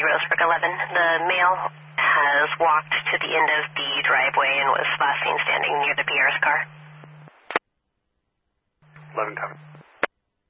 Rosebrook 11. The male has walked to the end of the driveway and was last seen standing near the PR's car. 11 copy.